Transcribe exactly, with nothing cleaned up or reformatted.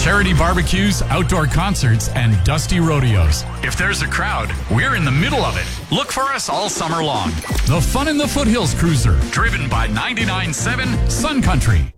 charity barbecues, outdoor concerts, and dusty rodeos. If there's a crowd, we're in the middle of it. Look for us all summer long. The Fun in the Foothills Cruiser, driven by ninety-nine point seven Sun Country.